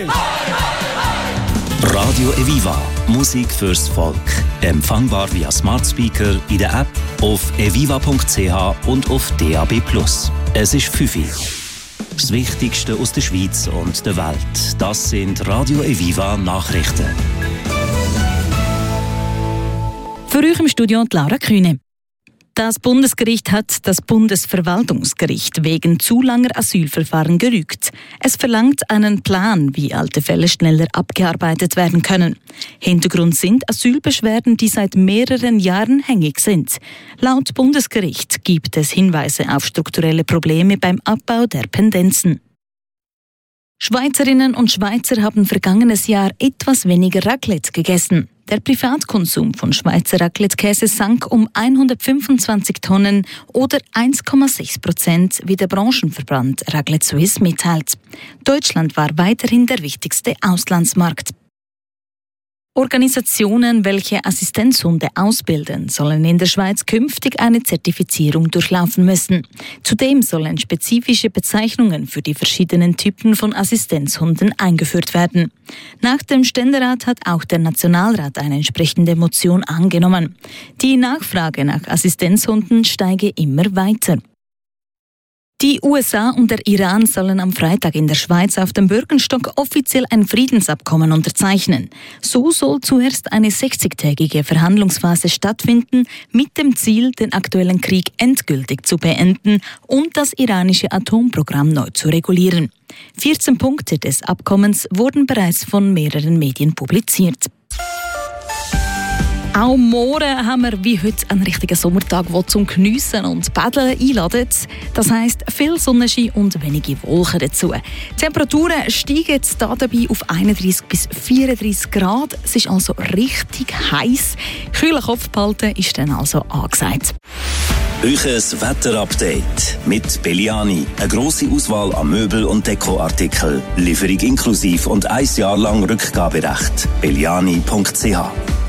Radio Eviva, Musik fürs Volk. Empfangbar via Smart Speaker, in der App, auf eviva.ch und auf DAB+. Es ist 5 Uhr. Das Wichtigste aus der Schweiz und der Welt, das sind Radio Eviva Nachrichten. Für euch im Studio Laura Kühne. Das Bundesgericht hat das Bundesverwaltungsgericht wegen zu langer Asylverfahren gerügt. Es verlangt einen Plan, wie alte Fälle schneller abgearbeitet werden können. Hintergrund sind Asylbeschwerden, die seit mehreren Jahren hängig sind. Laut Bundesgericht gibt es Hinweise auf strukturelle Probleme beim Abbau der Pendenzen. Schweizerinnen und Schweizer haben vergangenes Jahr etwas weniger Raclette gegessen. Der Privatkonsum von Schweizer Raclette-Käse sank um 125 Tonnen oder 1,6%, wie der Branchenverband Raclette Suisse mitteilt. Deutschland war weiterhin der wichtigste Auslandsmarkt. Organisationen, welche Assistenzhunde ausbilden, sollen in der Schweiz künftig eine Zertifizierung durchlaufen müssen. Zudem sollen spezifische Bezeichnungen für die verschiedenen Typen von Assistenzhunden eingeführt werden. Nach dem Ständerat hat auch der Nationalrat eine entsprechende Motion angenommen. Die Nachfrage nach Assistenzhunden steige immer weiter. Die USA und der Iran sollen am Freitag in der Schweiz auf dem Bürgenstock offiziell ein Friedensabkommen unterzeichnen. So soll zuerst eine 60-tägige Verhandlungsphase stattfinden, mit dem Ziel, den aktuellen Krieg endgültig zu beenden und das iranische Atomprogramm neu zu regulieren. 14 Punkte des Abkommens wurden bereits von mehreren Medien publiziert. Auch morgen haben wir wie heute einen richtigen Sommertag, der zum Geniessen und Paddeln einladet. Das heisst, viel Sonnenschein und wenige Wolken dazu. Die Temperaturen steigen dabei auf 31 bis 34 Grad. Es ist also richtig heiß. Kühler Kopf behalten ist dann also angesagt. Euches Wetterupdate mit Belliani. Eine grosse Auswahl an Möbel- und Dekoartikeln. Lieferung inklusiv und 1 Jahr lang Rückgaberecht. belliani.ch